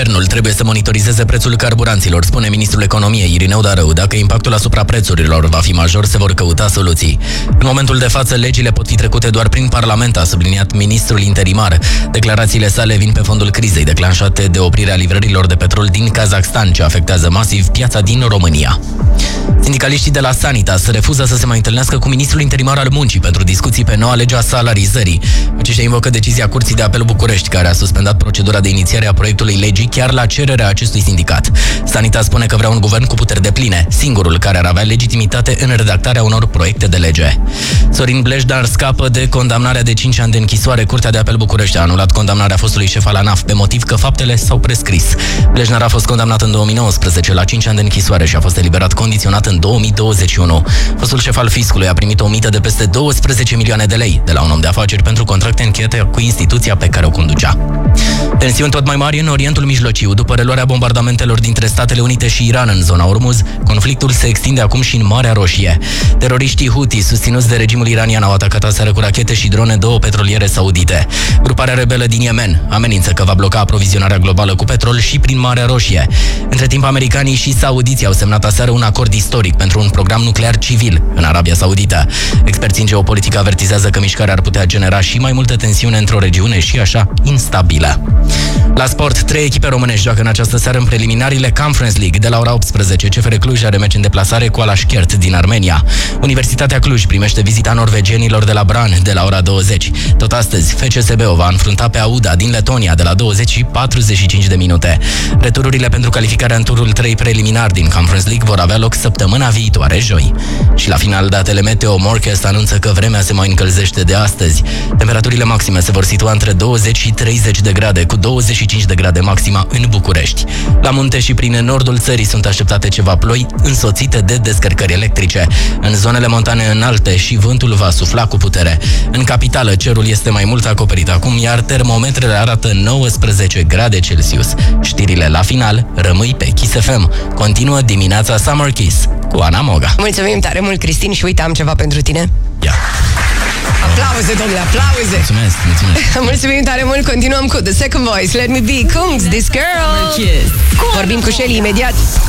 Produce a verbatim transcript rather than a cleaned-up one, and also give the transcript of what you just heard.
Guvernul trebuie să monitorizeze prețul carburanților, spune ministrul economiei Irineu Darău. Dacă impactul asupra prețurilor va fi major, se vor căuta soluții. În momentul de față, legile pot fi trecute doar prin Parlament, a subliniat ministrul interimar. Declarațiile sale vin pe fondul crizei declanșate de oprirea livrărilor de petrol din Kazakhstan, ce afectează masiv piața din România. Sindicaliștii de la Sanitas refuză să se mai întâlnească cu ministrul interimar al muncii pentru discuții pe noua lege a salarizării. Aceștia invocă decizia Curții de Apel București, care a suspendat procedura de inițiare a proiectului legii chiar la cererea acestui sindicat. Sanitas spune că vrea un guvern cu puteri depline, singurul care ar avea legitimitate în redactarea unor proiecte de lege. Sorin Blejdar scapă de condamnarea de cinci ani de închisoare. Curtea de Apel București a anulat condamnarea fostului șef al ANAF pe motiv că faptele s-au prescris. Blejdar a fost condamnat în două mii nouăsprezece la cinci ani de închisoare și a fost eliberat condiționat în două mii douăzeci și unu. Fostul șef al fiscului a primit o mită de peste douăsprezece milioane de lei de la un om de afaceri pentru contracte încheiate cu instituția pe care o conducea. Tensiuni tot mai mari în Orientul Mijlociu. După reluarea bombardamentelor dintre Statele Unite și Iran în zona Ormuz, conflictul se extinde acum și în Marea Roșie. Teroriștii Houthi, susținuți de regimul iranian, au atacat aseară cu rachete și drone două petroliere saudite. Gruparea rebelă din Yemen amenință că va bloca aprovizionarea globală cu petrol și prin Marea Roșie. Între timp, americanii și saudiții au semnat aseară un acord istoric pentru un program nuclear civil în Arabia Saudită. Experții în geopolitică avertizează că mișcarea ar putea genera și mai multă tensiune într-o regiune și așa instabilă. La sport, trei echipe românești joacă în această seară în preliminariile Conference League. De la ora optsprezece, C F R Cluj are meci în deplasare cu Alaşkert din Armenia. Universitatea Cluj primește vizita norvegienilor de la Bran de la ora douăzeci. Tot astăzi, F C S B o va înfrunta pe Auda din Letonia de la douăzeci și patruzeci și cinci de minute. Retururile pentru calificarea în turul trei preliminar din Conference League vor avea loc săptămâna viitoare, joi. Și la final, datele meteo, Morcast anunță că vremea se mai încălzește de astăzi. Temperaturile maxime se vor situa între douăzeci și treizeci de grade, cu douăzeci și cinci de grade maxima în București. La munte și prin nordul țării sunt așteptate ceva ploi, însoțite de descărcări electrice. În zonele montane înalte și vântul va sufla cu putere. În capitală, cerul este mai mult acoperit acum, iar termometrele arată nouăsprezece grade Celsius. Știrile la final rămâi pe Kiss F M. Continuă dimineața Summer Kiss cu Ana Moga. Mulțumim tare mult, Cristin, și uite, am ceva pentru tine. Ia. Aplauze, domnule, aplauze! Mulțumesc, mulțumesc! Mulțumim tare mult, continuăm cu The Second Voice, Let Me Be, Kungs, This Girl! Vorbim cu Shelly imediat!